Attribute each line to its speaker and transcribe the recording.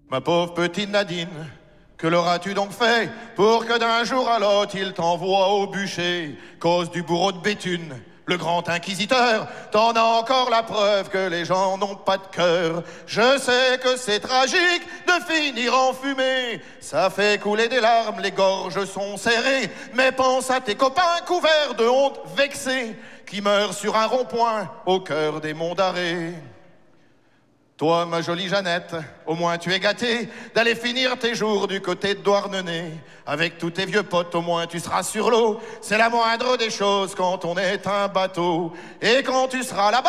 Speaker 1: Ma pauvre petite Nadine, que l'auras-tu donc fait pour que d'un jour à l'autre il t'envoie au bûcher, cause du bourreau de Béthune, le grand inquisiteur? T'en as encore la preuve que les gens n'ont pas de cœur. Je sais que c'est tragique de finir en fumée, ça fait couler des larmes, les gorges sont serrées, mais pense à tes copains couverts de honte vexés, qui meurent sur un rond-point au cœur des monts d'arrêt. Toi, ma jolie Jeannette, au moins tu es gâtée d'aller finir tes jours du côté de Douarnenez. Avec tous tes vieux potes, au moins tu seras sur l'eau. C'est la moindre des choses quand on est un bateau. Et quand tu seras là-bas,